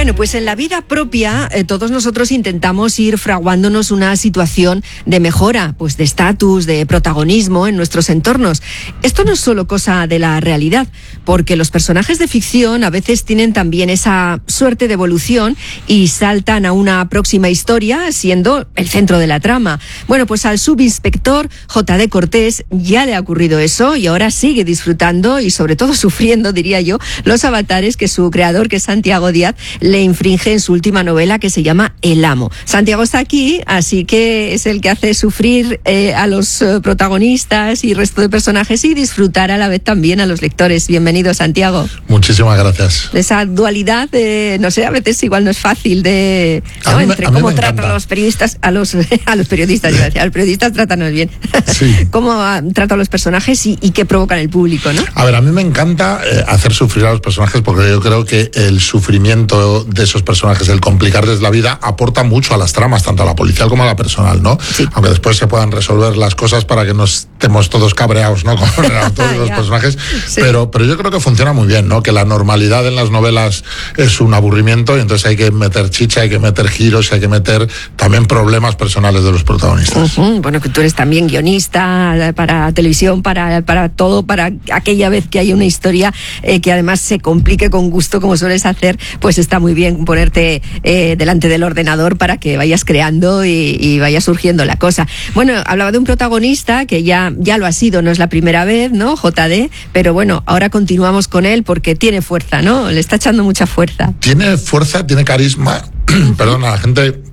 Bueno, pues en la vida propia todos nosotros intentamos ir fraguándonos una situación de mejora, pues de estatus, de protagonismo en nuestros entornos. Esto no es solo cosa de la realidad, porque los personajes de ficción a veces tienen también esa suerte de evolución y saltan a una próxima historia siendo el centro de la trama. Bueno, pues al subinspector J.D. Cortés ya le ha ocurrido eso y ahora sigue disfrutando y sobre todo sufriendo, diría yo, los avatares que su creador, que es Santiago Díaz, le infringe en su última novela que se llama El Amo. Santiago está aquí, así que es el que hace sufrir a los protagonistas y resto de personajes y disfrutar a la vez también a los lectores. Bienvenido, Santiago. Muchísimas gracias. Esa dualidad, no sé, a veces igual no es fácil de... ¿no? Entre cómo tratan a los periodistas, a los periodistas, iba a decir, a los periodistas trátanos bien. Sí. Cómo tratan a los personajes y qué provocan el público, ¿no? A ver, a mí me encanta hacer sufrir a los personajes porque yo creo que el sufrimiento de esos personajes, el complicarles la vida, aporta mucho a las tramas, tanto a la policial como a la personal, ¿no? Sí. Aunque después se puedan resolver las cosas para que no estemos todos cabreados, ¿no? Con el autor y los personajes. Sí. Pero yo creo que funciona muy bien, ¿no? Que la normalidad en las novelas es un aburrimiento y entonces hay que meter chicha, hay que meter giros, hay que meter también problemas personales de los protagonistas. Bueno, que tú eres también guionista para televisión, para todo, para aquella vez que hay una historia que además se complique con gusto, como sueles hacer, pues está muy bien ponerte delante del ordenador para que vayas creando y vaya surgiendo la cosa. Bueno, hablaba de un protagonista que ya lo ha sido, no es la primera vez, ¿no? JD, pero bueno, ahora continuamos con él porque tiene fuerza, ¿no? Le está echando mucha fuerza. Tiene fuerza, tiene carisma. Perdona, la gente